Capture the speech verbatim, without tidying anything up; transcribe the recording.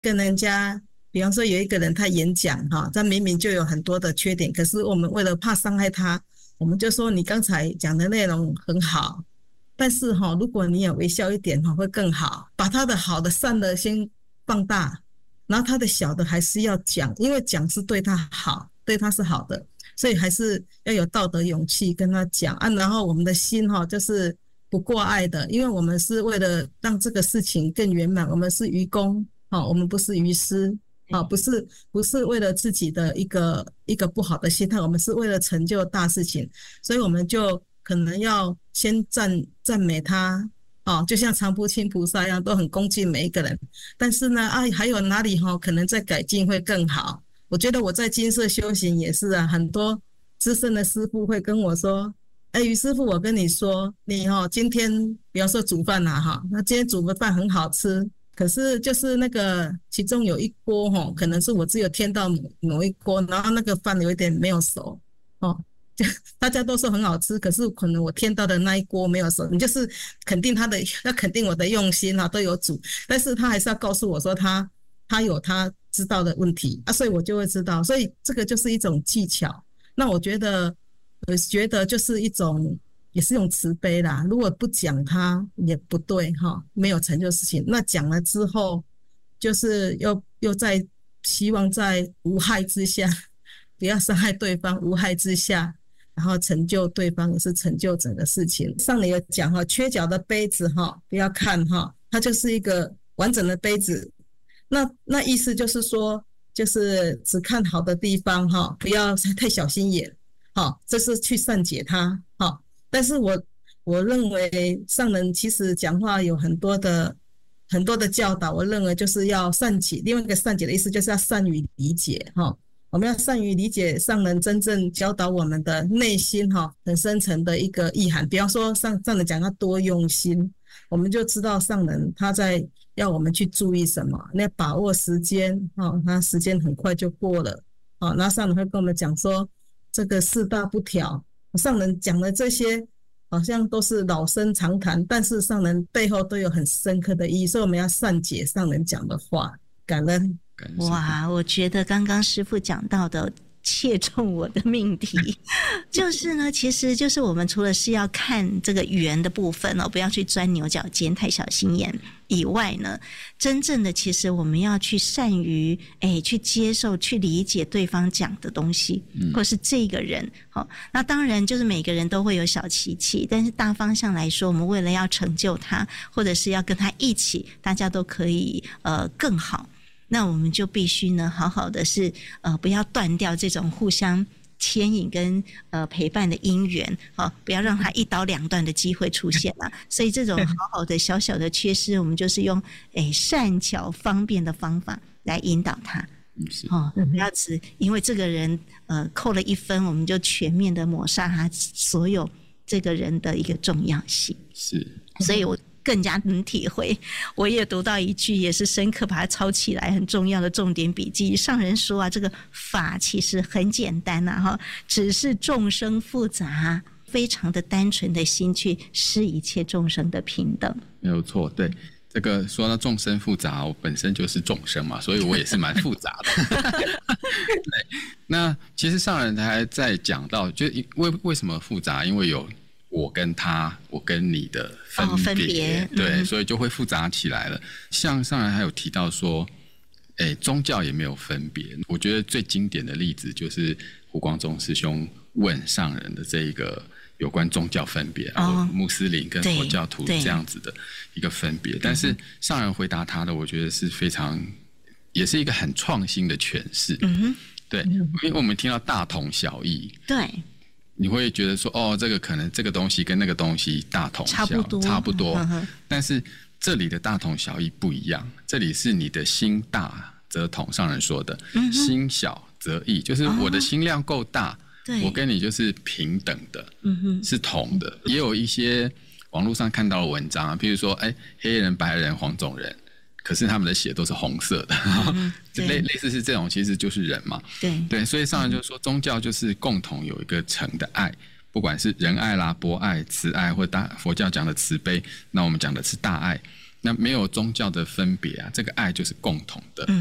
跟人家，比方说有一个人他演讲哈，他明明就有很多的缺点，可是我们为了怕伤害他，我们就说你刚才讲的内容很好，但是哈，如果你有微笑一点哈，会更好。把他的好的善的先放大，然后他的小的还是要讲，因为讲是对他好，对他是好的，所以还是要有道德勇气跟他讲啊。然后我们的心哈，就是不挂碍的，因为我们是为了让这个事情更圆满，我们是愚公，我们不是愚师，不是不是为了自己的一个一个不好的心态，我们是为了成就大事情，所以我们就可能要先赞赞美他。哦，就像常不轻菩萨一样，都很恭敬每一个人。但是呢，啊，还有哪里哈、哦、可能再改进会更好？我觉得我在金色修行也是啊，很多资深的师父会跟我说：“哎，于师父，我跟你说，你哈、哦、今天比方说煮饭啦、啊、哈，那今天煮的饭很好吃，可是就是那个其中有一锅哈、哦，可能是我只有添到某一锅，然后那个饭有一点没有熟哦。”大家都说很好吃，可是可能我添到的那一锅没有熟，你就是肯定他的，要肯定我的用心啊，都有煮，但是他还是要告诉我说他他有他知道的问题啊，所以我就会知道，所以这个就是一种技巧。那我觉得，我觉得就是一种，也是一种慈悲啦。如果不讲他也不对哈，没有成就事情，那讲了之后，就是又又在希望在无害之下，不要伤害对方，无害之下。然后成就对方也是成就整个事情。上面有讲哈，缺角的杯子哈，不要看哈，它就是一个完整的杯子。那那意思就是说，就是只看好的地方哈，不要太小心眼，哈，这是去善解它哈。但是我我认为上人其实讲话有很多的很多的教导，我认为就是要善解。另外一个善解的意思就是要善于理解哈。我们要善于理解上人真正教导我们的内心哈，很深层的一个意涵。比方说上上人讲他多用心，我们就知道上人他在要我们去注意什么，那把握时间哈，他时间很快就过了啊。然后上人会跟我们讲说，这个四大不调，上人讲的这些好像都是老生常谈，但是上人背后都有很深刻的意义，所以我们要善解上人讲的话，感恩。 哇，我觉得刚刚师父讲到的切中我的命题，就是呢，其实就是我们除了是要看这个圆的部分哦，不要去钻牛角尖，太小心眼以外呢，真正的其实我们要去善于哎去接受、去理解对方讲的东西，或是这个人。好、哦，那当然就是每个人都会有小脾气，但是大方向来说，我们为了要成就他，或者是要跟他一起，大家都可以呃更好。那我们就必须呢，好好的是呃，不要断掉这种互相牵引跟呃陪伴的因缘，好，不要让它一刀两断的机会出现了。所以这种好好的小小的缺失，我们就是用诶善巧方便的方法来引导他。哦，不要只因为这个人呃扣了一分，我们就全面的抹杀他所有这个人的一个重要性。 是， 所以我更加能体会。我也读到一句也是深刻把它抄起来，很重要的重点笔记。上人说啊，这个法其实很简单啊，哈，只是众生复杂，非常的单纯的心去施一切众生的平等。 没有错，对。这个说到众生复杂，我本身就是众生嘛，所以我也是蛮复杂的。对，那其实上人还在讲到，就为为什么复杂？因为有我跟他，我跟你的分别，哦、分别对、嗯，所以就会复杂起来了。像上人还有提到说，哎，宗教也没有分别。我觉得最经典的例子就是胡光中师兄问上人的这一个有关宗教分别，然后穆斯林跟佛教徒这样子的一个分别。但是上人回答他的，我觉得是非常，也是一个很创新的诠释。嗯哼，对，因为我们听到大同小异， 对。 你会觉得说，哦，这个可能这个东西跟那个东西大同小差不多，差不多、嗯。但是这里的大同小异不一样，这里是你的心大则同，上人说的，嗯、心小则异，就是我的心量够大、哦，我跟你就是平等的，嗯、是同的。也有一些网络上看到的文章啊，譬如说，哎，黑人、白人、黄种人。可是他们的血都是红色的，嗯、类类似是这种，其实就是人嘛。对对，所以上人就说，宗教就是共同有一个诚的爱，不管是仁爱啦、博爱、慈爱，或大佛教讲的慈悲，那我们讲的是大爱。 那没有宗教的分别啊，这个爱就是共同的。